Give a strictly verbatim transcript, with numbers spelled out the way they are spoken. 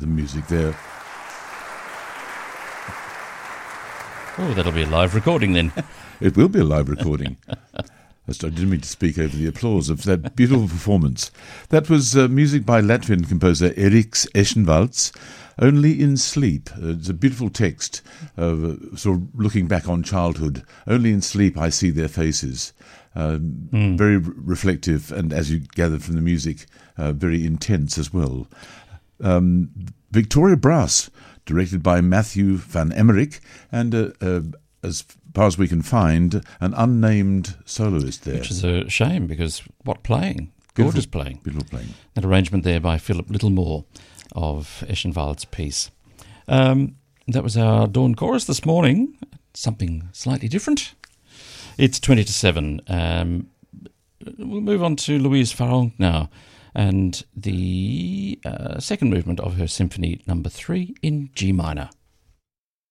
the music there. Oh, that'll be a live recording then. It will be a live recording. I didn't mean to speak over the applause of that beautiful performance. That was uh, music by Latvian composer Eriks Eschenvalds, Only in Sleep. Uh, it's a beautiful text, uh, sort of looking back on childhood. Only in sleep I see their faces. Uh, mm. Very reflective, and as you gathered from the music, uh, very intense as well. Um, Victoria Brass, directed by Matthew van Emmerik, and uh, uh, as far as we can find, an unnamed soloist there. Which is a shame, because what playing? Gorgeous beautiful, playing. Beautiful playing. That arrangement there by Philip Littlemore of Eschenwald's piece. Um, that was our dawn chorus this morning. Something slightly different. It's twenty to seven. Um, we'll move on to Louise Farrenc now, and the uh, second movement of her Symphony Number Three in G minor.